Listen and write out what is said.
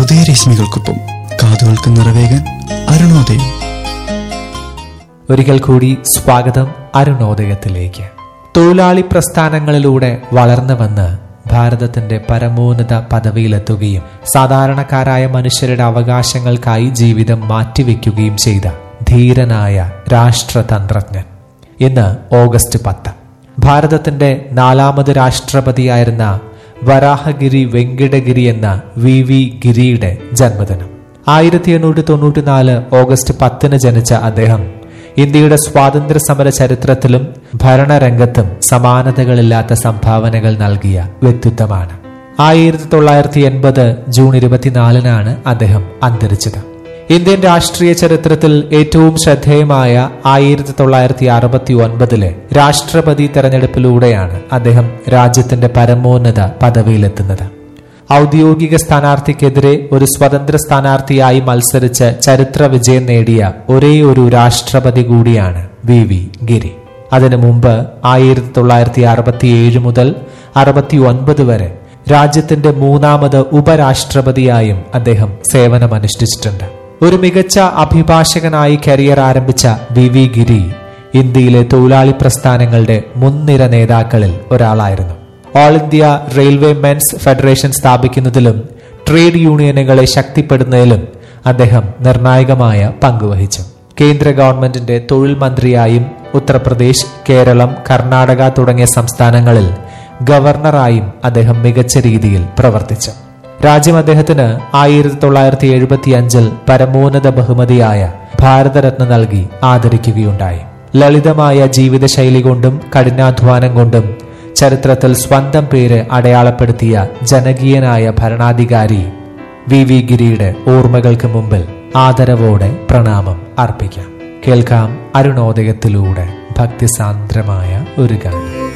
ഉദയരശ്മികൾക്കൊപ്പം കാതുകൾക്ക് നിറവേകാൻ അരുണോദയം. ഒരിക്കൽ കൂടി സ്വാഗതം അരുണോദയത്തിലേക്ക്. തൊഴിലാളി പ്രസ്ഥാനങ്ങളിലൂടെ വളർന്നു വന്ന് ഭാരതത്തിന്റെ പരമോന്നത പദവിയിലെത്തുകയും സാധാരണക്കാരായ മനുഷ്യരുടെ അവകാശങ്ങൾക്കായി ജീവിതം മാറ്റിവെക്കുകയും ചെയ്ത ധീരനായ രാഷ്ട്രതന്ത്രജ്ഞൻ. ഇന്ന് ഓഗസ്റ്റ് 10. ഭാരതത്തിന്റെ 4ാമത് രാഷ്ട്രപതിയായിരുന്ന വരാഹഗിരി വെങ്കിടഗിരി എന്ന VV ഗിരിയുടെ ജന്മദിനം. 1894 ഓഗസ്റ്റ് 10 ജനിച്ച അദ്ദേഹം ഇന്ത്യയുടെ സ്വാതന്ത്ര്യ സമര ചരിത്രത്തിലും ഭരണരംഗത്തും സമാനതകളില്ലാത്ത സംഭാവനകൾ നൽകിയ വ്യക്തിത്വമാണ്. 1980 ജൂൺ 24 അദ്ദേഹം അന്തരിച്ചത്. ഇന്ത്യൻ രാഷ്ട്രീയ ചരിത്രത്തിൽ ഏറ്റവും ശ്രദ്ധേയമായ 1969 രാഷ്ട്രപതി തെരഞ്ഞെടുപ്പിലൂടെയാണ് അദ്ദേഹം രാജ്യത്തിന്റെ പരമോന്നത പദവിയിലെത്തുന്നത്. ഔദ്യോഗിക സ്ഥാനാർത്ഥിക്കെതിരെ ഒരു സ്വതന്ത്ര സ്ഥാനാർത്ഥിയായി മത്സരിച്ച് ചരിത്ര വിജയം നേടിയ ഒരേ ഒരു രാഷ്ട്രപതി കൂടിയാണ് VV ഗിരി. അതിനു മുമ്പ് 1967 മുതൽ 69 വരെ രാജ്യത്തിന്റെ 3ാമത് ഉപരാഷ്ട്രപതിയായും അദ്ദേഹം സേവനമനുഷ്ഠിച്ചിട്ടുണ്ട്. ഒരു മികച്ച അഭിഭാഷകനായി കരിയർ ആരംഭിച്ച VV ഗിരി ഇന്ത്യയിലെ തൊഴിലാളി പ്രസ്ഥാനങ്ങളുടെ മുൻനിര നേതാക്കളിൽ ഒരാളായിരുന്നു. All India railway men's federation സ്ഥാപിക്കുന്നതിലും trade യൂണിയനുകളെ ശക്തിപ്പെടുത്തുന്നതിലും അദ്ദേഹം നിർണായകമായ പങ്കുവഹിച്ചു. കേന്ദ്ര ഗവൺമെന്റിന്റെ തൊഴിൽ മന്ത്രിയായും ഉത്തർപ്രദേശ്, കേരളം, കർണാടക തുടങ്ങിയ സംസ്ഥാനങ്ങളിൽ ഗവർണറായും അദ്ദേഹം മികച്ച രീതിയിൽ പ്രവർത്തിച്ചു. രാജ്യം അദ്ദേഹത്തിന് 1975 പരമോന്നത ബഹുമതിയായ ഭാരതരത്ന നൽകി ആദരിക്കുകയുണ്ടായി. ലളിതമായ ജീവിതശൈലി കൊണ്ടും കഠിനാധ്വാനം കൊണ്ടും ചരിത്രത്തിൽ സ്വന്തം പേര് അടയാളപ്പെടുത്തിയ ജനകീയനായ ഭരണാധികാരി VV ഗിരിയുടെ ഓർമ്മകൾക്ക് മുമ്പിൽ ആദരവോടെ പ്രണാമം അർപ്പിക്കാം. കേൾക്കാം അരുണോദയത്തിലൂടെ ഭക്തിസാന്ദ്രമായ ഒരു ഗാനം.